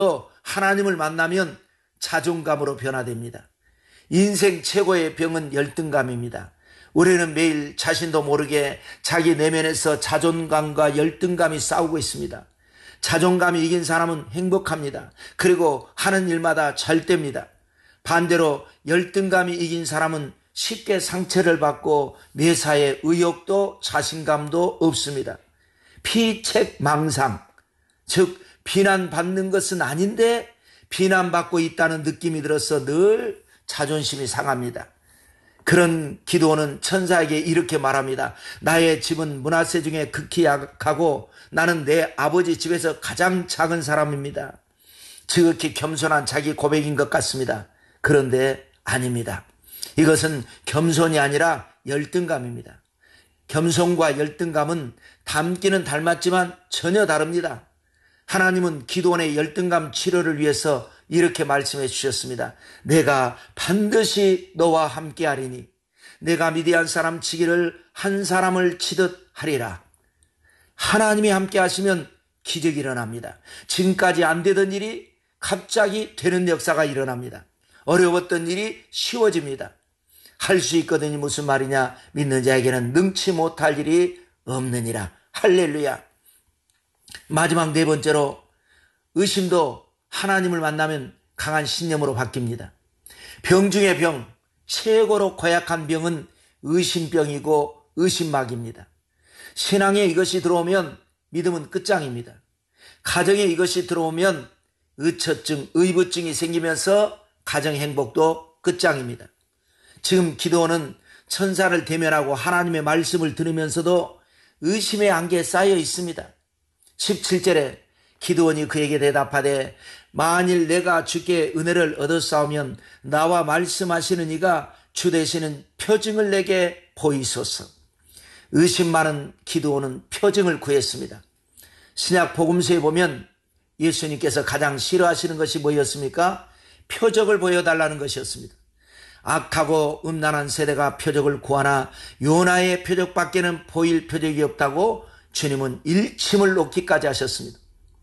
하나님을 만나면 자존감으로 변화됩니다. 인생 최고의 병은 열등감입니다. 우리는 매일 자신도 모르게 자기 내면에서 자존감과 열등감이 싸우고 있습니다. 자존감이 이긴 사람은 행복합니다. 그리고 하는 일마다 잘 됩니다. 반대로 열등감이 이긴 사람은 쉽게 상처를 받고 매사에 의욕도 자신감도 없습니다. 피책망상, 즉 비난받는 것은 아닌데 비난받고 있다는 느낌이 들어서 늘 자존심이 상합니다. 그런 기드온은 천사에게 이렇게 말합니다. 나의 집은 므낫세 중에 극히 약하고 나는 내 아버지 집에서 가장 작은 사람입니다. 지극히 겸손한 자기 고백인 것 같습니다. 그런데 아닙니다. 이것은 겸손이 아니라 열등감입니다. 겸손과 열등감은 닮기는 닮았지만 전혀 다릅니다. 하나님은 기드온의 열등감 치료를 위해서 이렇게 말씀해 주셨습니다. 내가 반드시 너와 함께 하리니 내가 미디안 사람 치기를 한 사람을 치듯 하리라. 하나님이 함께 하시면 기적이 일어납니다. 지금까지 안 되던 일이 갑자기 되는 역사가 일어납니다. 어려웠던 일이 쉬워집니다. 할 수 있거든요. 무슨 말이냐? 믿는 자에게는 능치 못할 일이 없느니라. 할렐루야. 마지막 네 번째로 의심도 하나님을 만나면 강한 신념으로 바뀝니다. 병 중의 병, 최고로 고약한 병은 의심병이고 의심막입니다. 신앙에 이것이 들어오면 믿음은 끝장입니다. 가정에 이것이 들어오면 의처증, 의부증이 생기면서 가정 행복도 끝장입니다. 지금 기드온은 천사를 대면하고 하나님의 말씀을 들으면서도 의심의 안개에 쌓여 있습니다. 17절에 기드온이 그에게 대답하되 만일 내가 주께 은혜를 얻었사오면 나와 말씀하시는 이가 주 되시는 표징을 내게 보이소서. 의심 많은 기드온은 표징을 구했습니다. 신약 복음서에 보면 예수님께서 가장 싫어하시는 것이 뭐였습니까? 표적을 보여달라는 것이었습니다. 악하고 음란한 세대가 표적을 구하나 요나의 표적밖에는 보일 표적이 없다고 주님은 일침을 놓기까지 하셨습니다.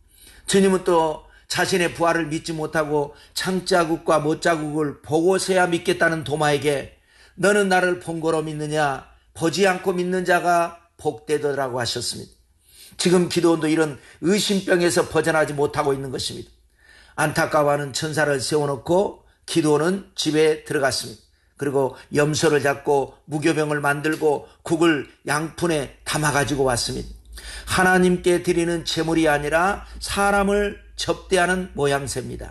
주님은 또 자신의 부활을 믿지 못하고 창자국과 못자국을 보고서야 믿겠다는 도마에게 너는 나를 본 거로 믿느냐? 보지 않고 믿는 자가 복되더라고 하셨습니다. 지금 기드온도 이런 의심병에서 벗어나지 못하고 있는 것입니다. 안타까워하는 천사를 세워놓고 기드온은 집에 들어갔습니다. 그리고 염소를 잡고 무교병을 만들고 국을 양푼에 담아가지고 왔습니다. 하나님께 드리는 제물이 아니라 사람을 접대하는 모양새입니다.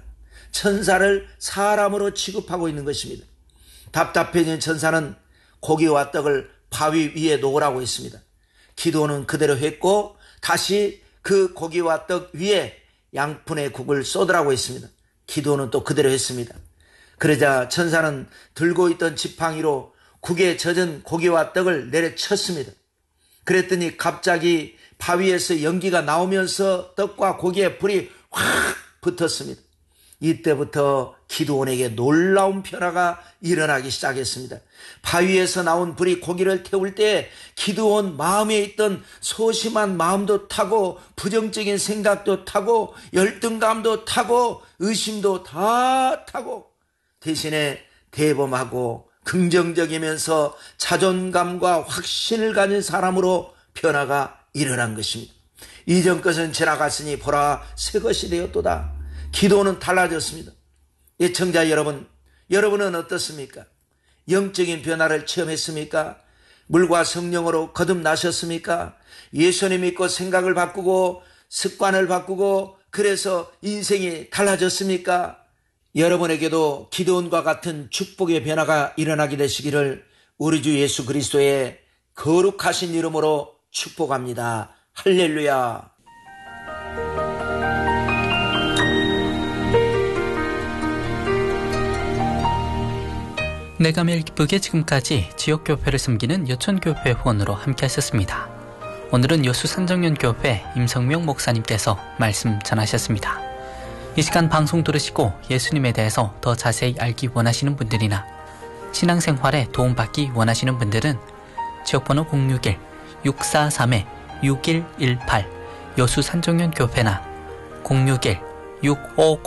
천사를 사람으로 취급하고 있는 것입니다. 답답해진 천사는 고기와 떡을 바위 위에 놓으라고 했습니다. 기드온은 그대로 했고 다시 그 고기와 떡 위에 양푼의 국을 쏟으라고 했습니다. 기드온은 또 그대로 했습니다. 그러자 천사는 들고 있던 지팡이로 국에 젖은 고기와 떡을 내려쳤습니다. 그랬더니 갑자기 바위에서 연기가 나오면서 떡과 고기에 불이 확 붙었습니다. 이때부터 기드온에게 놀라운 변화가 일어나기 시작했습니다. 바위에서 나온 불이 고기를 태울 때 기드온 마음에 있던 소심한 마음도 타고 부정적인 생각도 타고 열등감도 타고 의심도 다 타고 대신에 대범하고 긍정적이면서 자존감과 확신을 가진 사람으로 변화가 일어난 것입니다. 이전 것은 지나갔으니 보라 새 것이 되었도다. 기도는 달라졌습니다. 예청자 여러분, 여러분은 어떻습니까? 영적인 변화를 체험했습니까? 물과 성령으로 거듭나셨습니까? 예수님 믿고 생각을 바꾸고 습관을 바꾸고 그래서 인생이 달라졌습니까? 여러분에게도 기드온과 같은 축복의 변화가 일어나게 되시기를 우리 주 예수 그리스도의 거룩하신 이름으로 축복합니다. 할렐루야. 내가 매일 기쁘게 지금까지 지역교회를 섬기는 여천교회 후원으로 함께 하셨습니다. 오늘은 여수 산정연교회 임성명 목사님께서 말씀 전하셨습니다. 이 시간 방송 들으시고 예수님에 대해서 더 자세히 알기 원하시는 분들이나 신앙생활에 도움받기 원하시는 분들은 지역번호 061-643-6118 여수 산정연교회나 650